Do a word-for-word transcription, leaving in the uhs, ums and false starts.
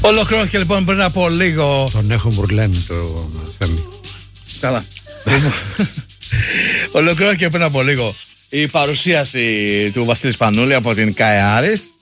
Ολοκληρώθηκε λοιπόν πριν από λίγο. Τον έχω μπουρλένει το Θέμη. Καλά. Ολοκληρώθηκε πριν από λίγο η παρουσίαση του Βασίλη Σπανούλη από την ΚΑΕ Άρης.